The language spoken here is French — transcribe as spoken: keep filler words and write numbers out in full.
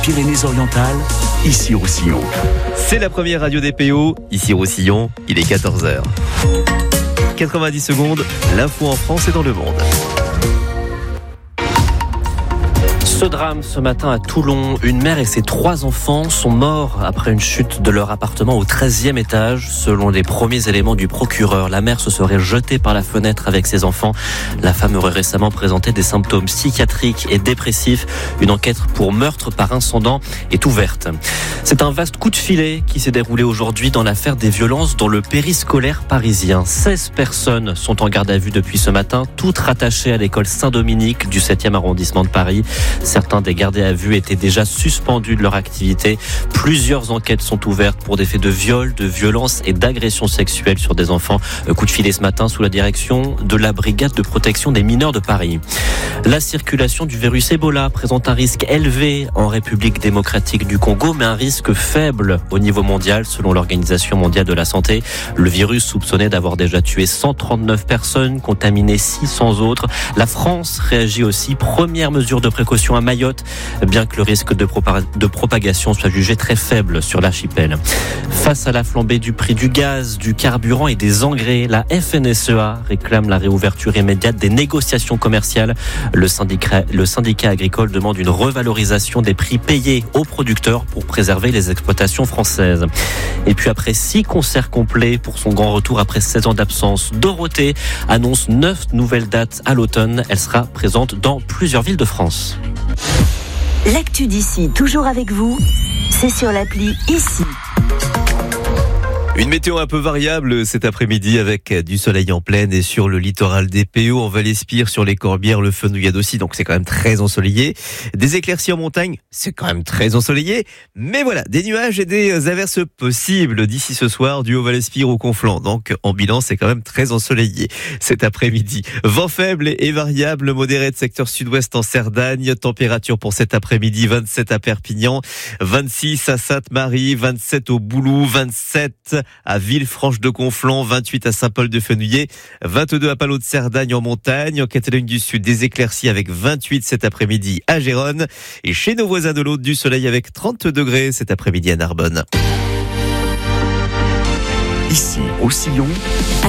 Pyrénées-Orientales, ici Roussillon. C'est la première radio des P O, ici Roussillon, il est quatorze heures. quatre-vingt-dix secondes, l'info en France et dans le monde. Ce drame ce matin à Toulon, une mère et ses trois enfants sont morts après une chute de leur appartement au treizième étage. Selon les premiers éléments du procureur, la mère se serait jetée par la fenêtre avec ses enfants. La femme aurait récemment présenté des symptômes psychiatriques et dépressifs. Une enquête pour meurtre par incendant est ouverte. C'est un vaste coup de filet qui s'est déroulé aujourd'hui dans l'affaire des violences dans le périscolaire parisien. seize personnes sont en garde à vue depuis ce matin, toutes rattachées à l'école Saint-Dominique du septième arrondissement de Paris. Certains des gardés à vue étaient déjà suspendus de leur activité. Plusieurs enquêtes sont ouvertes pour des faits de viol, de violence et d'agression sexuelle sur des enfants. Coup de filet ce matin sous la direction de la brigade de protection des mineurs de Paris. La circulation du virus Ebola présente un risque élevé en République démocratique du Congo, mais un risque faible au niveau mondial, selon l'Organisation mondiale de la santé. Le virus soupçonné d'avoir déjà tué cent trente-neuf personnes, contaminé six cents autres. La France réagit aussi. Première mesure de précaution à Mayotte, bien que le risque de, propa- de propagation soit jugé très faible sur l'archipel. Face à la flambée du prix du gaz, du carburant et des engrais, la F N S E A réclame la réouverture immédiate des négociations commerciales. Le syndicat, le syndicat agricole demande une revalorisation des prix payés aux producteurs pour préserver les exploitations françaises. Et puis après six concerts complets pour son grand retour après sept ans d'absence, Dorothée annonce neuf nouvelles dates à l'automne. Elle sera présente dans plusieurs villes de France. L'actu d'ici, toujours avec vous, c'est sur l'appli Ici. Une météo un peu variable cet après-midi avec du soleil en pleine et sur le littoral des P O, en Val-Espire, sur les Corbières, le Fenouillade aussi, donc c'est quand même très ensoleillé. Des éclaircies en montagne, c'est quand même très ensoleillé, mais voilà, des nuages et des averses possibles d'ici ce soir du Haut-Val-Espire au Conflans. Donc en bilan, c'est quand même très ensoleillé cet après-midi. Vent faible et variable, modéré de secteur sud-ouest en Cerdagne. Température pour cet après-midi, vingt-sept à Perpignan, vingt-six à Sainte-Marie, vingt-sept au Boulou, vingt-sept à Villefranche-de-Conflans, vingt-huit à Saint-Paul-de-Fenouillet, vingt-deux à Palot de Cerdagne en montagne, en Catalogne du Sud des éclaircies avec vingt-huit cet après-midi à Gérone, et chez nos voisins de l'Aude du soleil avec trente degrés cet après-midi à Narbonne. Ici Roussillon.